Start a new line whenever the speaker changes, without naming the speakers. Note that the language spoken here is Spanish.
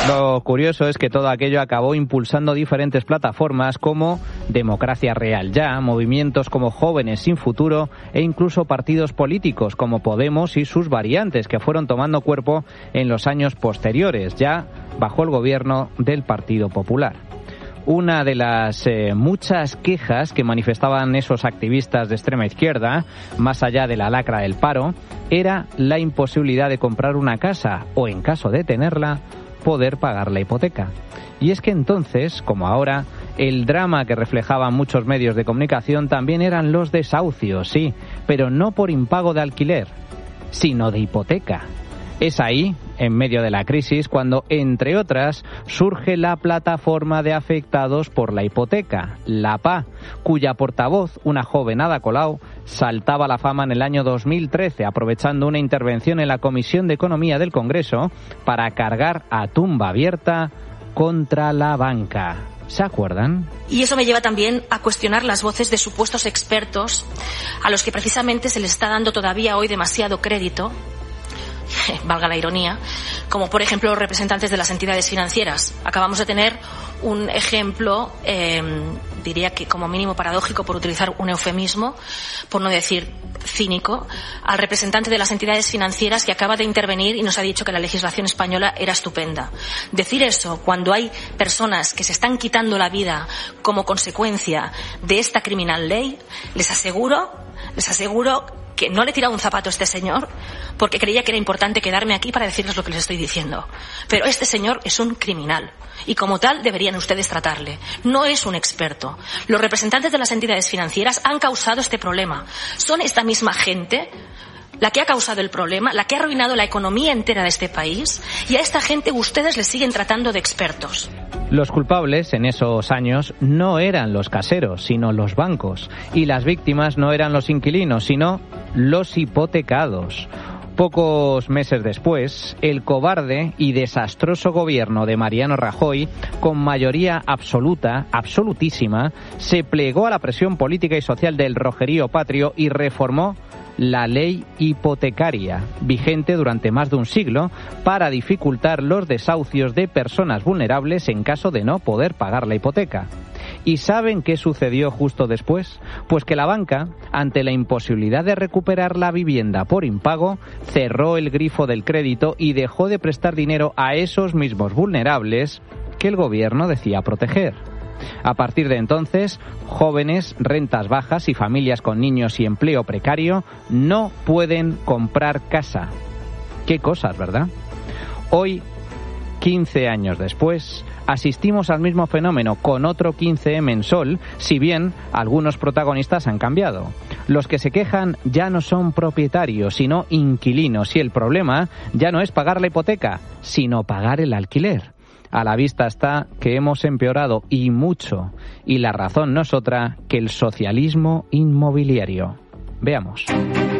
Lo curioso es que todo aquello acabó impulsando diferentes plataformas como Democracia Real Ya, movimientos como Jóvenes Sin Futuro e incluso partidos políticos como Podemos y sus variantes que fueron tomando cuerpo en los años posteriores, ya bajo el gobierno del Partido Popular. Una de las muchas quejas que manifestaban esos activistas de extrema izquierda, más allá de la lacra del paro, era la imposibilidad de comprar una casa o, en caso de tenerla, poder pagar la hipoteca. Y es que entonces, como ahora, el drama que reflejaban muchos medios de comunicación también eran los desahucios, sí, pero no por impago de alquiler, sino de hipoteca. Es ahí, en medio de la crisis, cuando, entre otras, surge la plataforma de afectados por la hipoteca, la PA, cuya portavoz, una joven Ada Colau, saltaba a la fama en el año 2013, aprovechando una intervención en la Comisión de Economía del Congreso para cargar a tumba abierta contra la banca. ¿Se acuerdan?
Y eso me lleva también a cuestionar las voces de supuestos expertos a los que precisamente se les está dando todavía hoy demasiado crédito, valga la ironía, como por ejemplo los representantes de las entidades financieras. Acabamos de tener un ejemplo, diría que como mínimo paradójico, por utilizar un eufemismo, por no decir cínico, al representante de las entidades financieras que acaba de intervenir y nos ha dicho que la legislación española era estupenda. Decir eso cuando hay personas que se están quitando la vida como consecuencia de esta criminal ley, les aseguro que no le he tirado un zapato a este señor porque creía que era importante quedarme aquí para decirles lo que les estoy diciendo. Pero este señor es un criminal y como tal deberían ustedes tratarle. No es un experto. Los representantes de las entidades financieras han causado este problema. Son esta misma gente la que ha causado el problema, la que ha arruinado la economía entera de este país, y a esta gente ustedes le siguen tratando de expertos.
Los culpables en esos años no eran los caseros, sino los bancos. Y las víctimas no eran los inquilinos, sino los hipotecados. Pocos meses después, el cobarde y desastroso gobierno de Mariano Rajoy, con mayoría absolutísima, se plegó a la presión política y social del rojerío patrio y reformó la ley hipotecaria, vigente durante más de un siglo, para dificultar los desahucios de personas vulnerables en caso de no poder pagar la hipoteca. ¿Y saben qué sucedió justo después? Pues que la banca, ante la imposibilidad de recuperar la vivienda por impago, cerró el grifo del crédito y dejó de prestar dinero a esos mismos vulnerables que el gobierno decía proteger. A partir de entonces, jóvenes, rentas bajas y familias con niños y empleo precario no pueden comprar casa. Qué cosas, ¿verdad? Hoy, 15 años después, asistimos al mismo fenómeno con otro 15M en Sol, si bien algunos protagonistas han cambiado. Los que se quejan ya no son propietarios, sino inquilinos, y el problema ya no es pagar la hipoteca, sino pagar el alquiler. A la vista está que hemos empeorado y mucho, y la razón no es otra que el socialismo inmobiliario. Veamos.